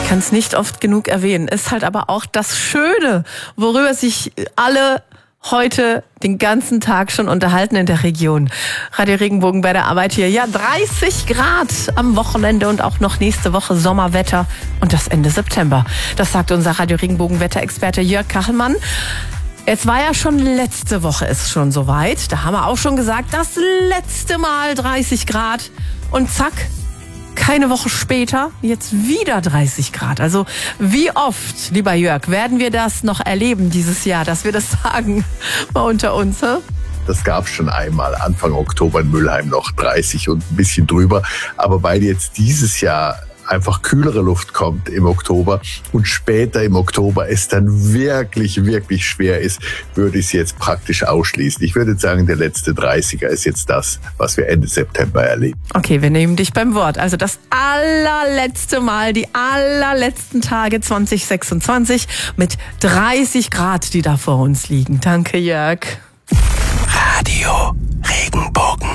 kann es nicht oft genug erwähnen. Ist halt aber auch das Schöne, worüber sich alle heute den ganzen Tag schon unterhalten in der Region. Radio Regenbogen bei der Arbeit hier. Ja, 30 Grad am Wochenende und auch noch nächste Woche Sommerwetter und das Ende September. Das sagt unser Radio Regenbogen Wetterexperte Jörg Kachelmann. Es war ja schon letzte Woche ist schon soweit. Da haben wir auch schon gesagt, das letzte Mal 30 Grad und zack, keine Woche später, jetzt wieder 30 Grad. Also wie oft, lieber Jörg, werden wir das noch erleben dieses Jahr, dass wir das sagen, mal unter uns? Das gab es schon einmal, Anfang Oktober in Mülheim noch 30 und ein bisschen drüber. Aber weil jetzt dieses Jahr einfach kühlere Luft kommt im Oktober und später im Oktober es dann wirklich, wirklich schwer ist, würde ich es jetzt praktisch ausschließen. Ich würde sagen, der letzte 30er ist jetzt das, was wir Ende September erleben. Okay, wir nehmen dich beim Wort. Also das allerletzte Mal, die allerletzten Tage 2026 mit 30 Grad, die da vor uns liegen. Danke, Jörg. Radio Regenbogen.